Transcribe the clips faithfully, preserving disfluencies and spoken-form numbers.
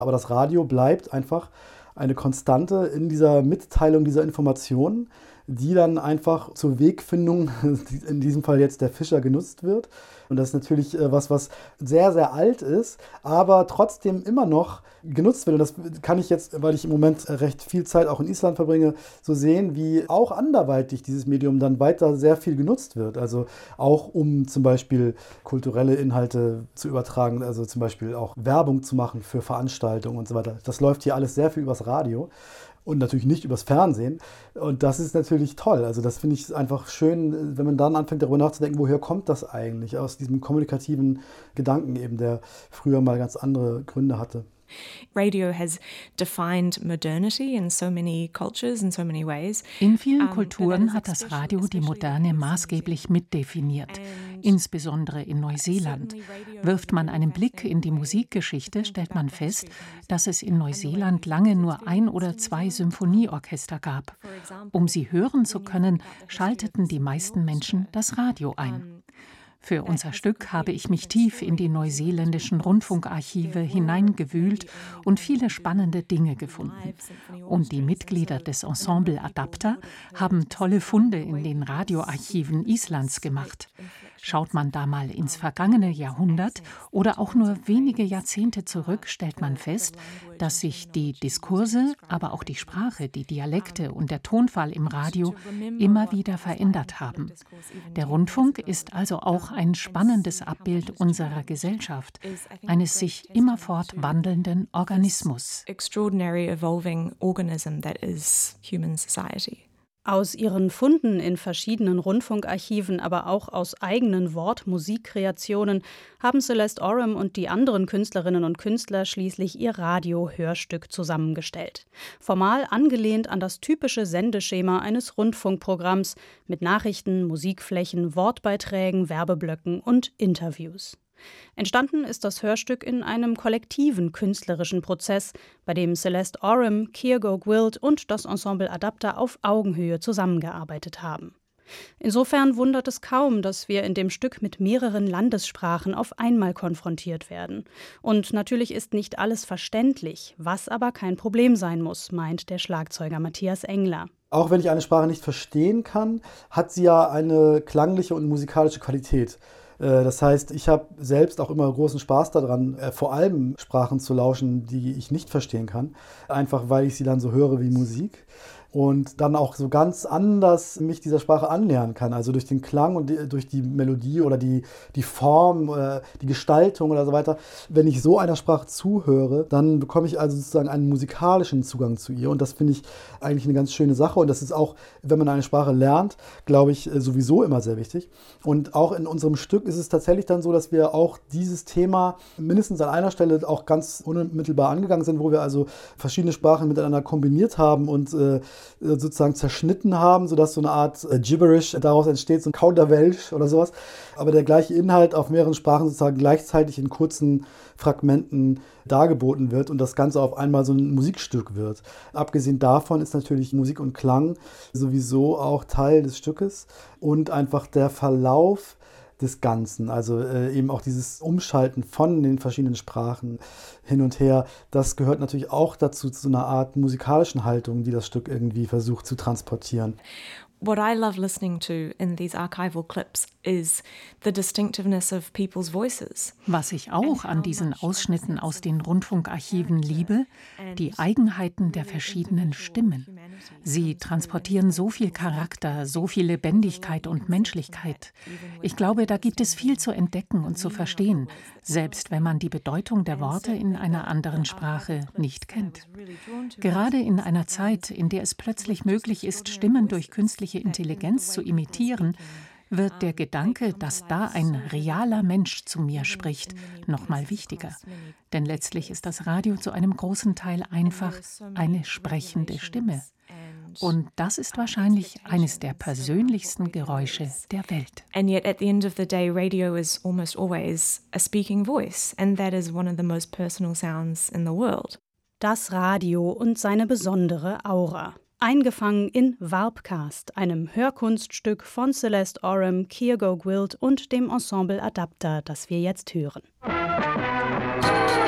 Aber das Radio bleibt einfach eine Konstante in dieser Mitteilung dieser Informationen, die dann einfach zur Wegfindung, in diesem Fall jetzt der Fischer, genutzt wird. Und das ist natürlich äh, was, was sehr, sehr alt ist, aber trotzdem immer noch genutzt wird. Und das kann ich jetzt, weil ich im Moment recht viel Zeit auch in Island verbringe, so sehen, wie auch anderweitig dieses Medium dann weiter sehr viel genutzt wird. Also auch um zum Beispiel kulturelle Inhalte zu übertragen, also zum Beispiel auch Werbung zu machen für Veranstaltungen und so weiter. Das läuft hier alles sehr viel übers Radio. Und natürlich nicht übers Fernsehen. Und das ist natürlich toll. Also das finde ich einfach schön, wenn man dann anfängt, darüber nachzudenken, woher kommt das eigentlich? Aus diesem kommunikativen Gedanken eben, der früher mal ganz andere Gründe hatte. Radio has defined modernity in so many cultures in so many ways. In vielen Kulturen hat das Radio die Moderne maßgeblich mitdefiniert, insbesondere in Neuseeland. Wirft man einen Blick in die Musikgeschichte, stellt man fest, dass es in Neuseeland lange nur ein oder zwei Symphonieorchester gab. Um sie hören zu können, schalteten die meisten Menschen das Radio ein. Für unser Stück habe ich mich tief in die neuseeländischen Rundfunkarchive hineingewühlt und viele spannende Dinge gefunden. Und die Mitglieder des Ensemble Adapter haben tolle Funde in den Radioarchiven Islands gemacht. Schaut man da mal ins vergangene Jahrhundert oder auch nur wenige Jahrzehnte zurück, stellt man fest, dass sich die Diskurse, aber auch die Sprache, die Dialekte und der Tonfall im Radio immer wieder verändert haben. Der Rundfunk ist also auch ein spannendes Abbild unserer Gesellschaft, eines sich immerfort wandelnden Organismus. Extraordinary evolving organism that is human society. Aus ihren Funden in verschiedenen Rundfunkarchiven, aber auch aus eigenen Wort-Musik-Kreationen haben Celeste Oram und die anderen Künstlerinnen und Künstler schließlich ihr Radio-Hörstück zusammengestellt. Formal angelehnt an das typische Sendeschema eines Rundfunkprogramms mit Nachrichten, Musikflächen, Wortbeiträgen, Werbeblöcken und Interviews. Entstanden ist das Hörstück in einem kollektiven künstlerischen Prozess, bei dem Celeste Oram, Kiergo Gwilt und das Ensemble Adapter auf Augenhöhe zusammengearbeitet haben. Insofern wundert es kaum, dass wir in dem Stück mit mehreren Landessprachen auf einmal konfrontiert werden. Und natürlich ist nicht alles verständlich, was aber kein Problem sein muss, meint der Schlagzeuger Matthias Engler. Auch wenn ich eine Sprache nicht verstehen kann, hat sie ja eine klangliche und musikalische Qualität. Das heißt, ich habe selbst auch immer großen Spaß daran, vor allem Sprachen zu lauschen, die ich nicht verstehen kann. Einfach weil ich sie dann so höre wie Musik. Und dann auch so ganz anders mich dieser Sprache annähern kann. Also durch den Klang und die, durch die Melodie oder die, die Form, oder die Gestaltung oder so weiter. Wenn ich so einer Sprache zuhöre, dann bekomme ich also sozusagen einen musikalischen Zugang zu ihr. Und das finde ich eigentlich eine ganz schöne Sache. Und das ist auch, wenn man eine Sprache lernt, glaube ich, sowieso immer sehr wichtig. Und auch in unserem Stück ist es tatsächlich dann so, dass wir auch dieses Thema mindestens an einer Stelle auch ganz unmittelbar angegangen sind, wo wir also verschiedene Sprachen miteinander kombiniert haben und äh, sozusagen zerschnitten haben, sodass so eine Art äh, Gibberish daraus entsteht, so ein Kauderwelsch oder sowas. Aber der gleiche Inhalt auf mehreren Sprachen sozusagen gleichzeitig in kurzen Fragmenten dargeboten wird und das Ganze auf einmal so ein Musikstück wird. Abgesehen davon ist natürlich Musik und Klang sowieso auch Teil des Stückes und einfach der Verlauf des Ganzen, also äh, eben auch dieses Umschalten von den verschiedenen Sprachen hin und her, das gehört natürlich auch dazu, zu einer Art musikalischen Haltung, die das Stück irgendwie versucht zu transportieren. What I love listening to in these archival clips is the distinctiveness of people's voices. Was ich auch an diesen Ausschnitten aus den Rundfunkarchiven liebe, die Eigenheiten der verschiedenen Stimmen. Sie transportieren so viel Charakter, so viel Lebendigkeit und Menschlichkeit. Ich glaube, da gibt es viel zu entdecken und zu verstehen, selbst wenn man die Bedeutung der Worte in einer anderen Sprache nicht kennt. Gerade in einer Zeit, in der es plötzlich möglich ist, Stimmen durch künstliche Intelligenz zu imitieren, wird der Gedanke, dass da ein realer Mensch zu mir spricht, noch mal wichtiger. Denn letztlich ist das Radio zu einem großen Teil einfach eine sprechende Stimme. Und das ist wahrscheinlich eines der persönlichsten Geräusche der Welt. And yet at the end of the day, radio is almost always a speaking voice, and that is one of the most personal sounds in the world. Das Radio und seine besondere Aura. Eingefangen in Warpcast, einem Hörkunststück von Celeste Oram, Kiergo Gwilt und dem Ensemble Adapter, das wir jetzt hören.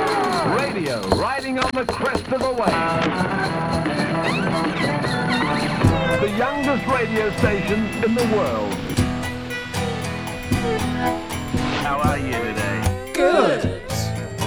Radio, riding on the crest of a wave. The youngest radio station in the world. How are you today? Good.